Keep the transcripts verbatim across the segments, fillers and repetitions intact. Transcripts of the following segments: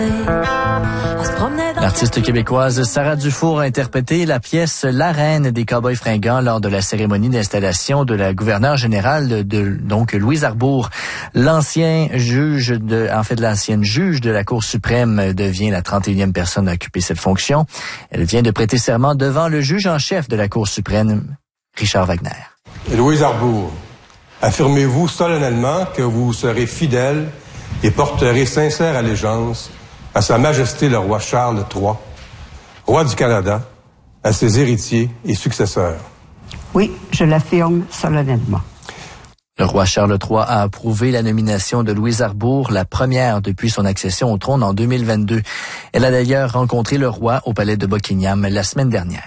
L'artiste québécoise Sarah Dufour a interprété la pièce La Reine des Cowboys fringants lors de la cérémonie d'installation de la gouverneure générale de, donc, Louise Arbour. L'ancien juge de, en fait, l'ancienne juge de la Cour suprême devient la trente et unième personne à occuper cette fonction. Elle vient de prêter serment devant le juge en chef de la Cour suprême, Richard Wagner. Louise Arbour, affirmez-vous solennellement que vous serez fidèle et porterez sincère allégeance à Sa Majesté le roi Charles trois, roi du Canada, à ses héritiers et successeurs. Oui, je l'affirme solennellement. Le roi Charles trois a approuvé la nomination de Louise Arbour, la première depuis son accession au trône en deux mille vingt-deux. Elle a d'ailleurs rencontré le roi au palais de Buckingham la semaine dernière.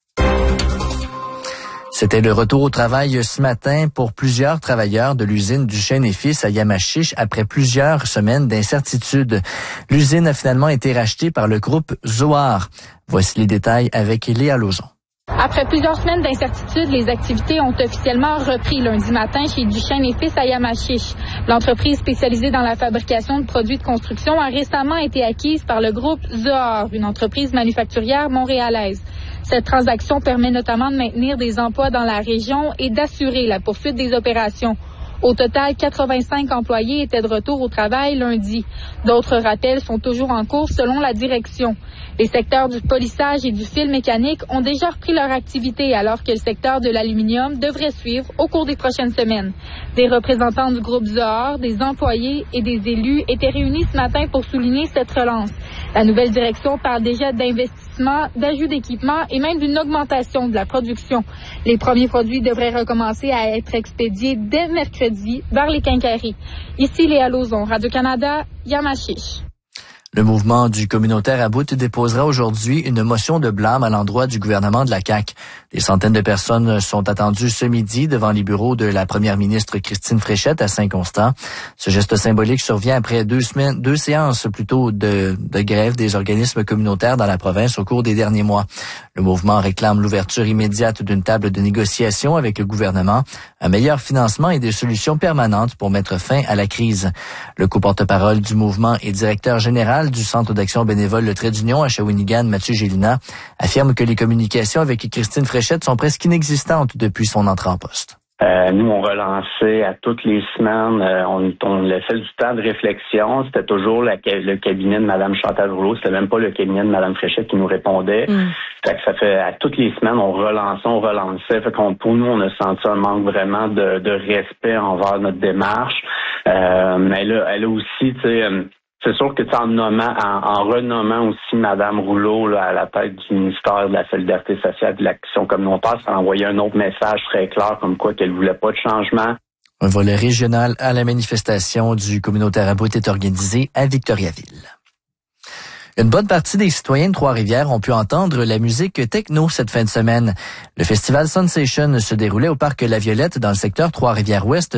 C'était le retour au travail ce matin pour plusieurs travailleurs de l'usine Duchesne et Fils à Yamachiche après plusieurs semaines d'incertitude. L'usine a finalement été rachetée par le groupe Zoar. Voici les détails avec Léa Lauzon. Après plusieurs semaines d'incertitude, les activités ont officiellement repris lundi matin chez Duchesne et Fils à Yamachiche. L'entreprise spécialisée dans la fabrication de produits de construction a récemment été acquise par le groupe Zoar, une entreprise manufacturière montréalaise. Cette transaction permet notamment de maintenir des emplois dans la région et d'assurer la poursuite des opérations. Au total, quatre-vingt-cinq employés étaient de retour au travail lundi. D'autres rappels sont toujours en cours selon la direction. Les secteurs du polissage et du fil mécanique ont déjà repris leur activité alors que le secteur de l'aluminium devrait suivre au cours des prochaines semaines. Des représentants du groupe Zoar, des employés et des élus étaient réunis ce matin pour souligner cette relance. La nouvelle direction parle déjà d'investissement, d'ajout d'équipement et même d'une augmentation de la production. Les premiers produits devraient recommencer à être expédiés dès mercredi vers les quincailleries. Ici Léa Lauzon, Radio-Canada, Yamachiche. Le mouvement du communautaire à Bout déposera aujourd'hui une motion de blâme à l'endroit du gouvernement de la C A Q. Des centaines de personnes sont attendues ce midi devant les bureaux de la première ministre Christine Fréchette à Saint-Constant. Ce geste symbolique survient après deux semaines, deux séances plutôt de, de grève des organismes communautaires dans la province au cours des derniers mois. Le mouvement réclame l'ouverture immédiate d'une table de négociation avec le gouvernement, un meilleur financement et des solutions permanentes pour mettre fin à la crise. Le co-porte-parole du mouvement et directeur général du Centre d'action bénévole Le Trait d'Union à Shawinigan, Mathieu Gélina, affirme que les communications avec Christine Fréchette sont presque inexistantes depuis son entrée en poste. Euh, nous, on relançait à toutes les semaines, euh, on, on laissait du temps de réflexion. C'était toujours la, le cabinet de Mme Chantal Rouleau, c'était même pas le cabinet de Mme Fréchette qui nous répondait. Mm. Fait que ça fait à toutes les semaines, on relançait, on relançait. Fait qu'on, pour nous, on a senti un manque vraiment de, de respect envers notre démarche. Euh, mais elle a, elle a aussi, tu sais, euh, c'est sûr que en nommant, en, en renommant aussi Mme Rouleau là, à la tête du ministère de la Solidarité sociale et de l'Action communautaire, ça a envoyé un autre message très clair comme quoi qu'elle voulait pas de changement. Un volet régional à la manifestation du communautaire à Bout est organisé à Victoriaville. Une bonne partie des citoyens de Trois-Rivières ont pu entendre la musique techno cette fin de semaine. Le festival Sensation se déroulait au parc La Violette dans le secteur Trois-Rivières-Ouest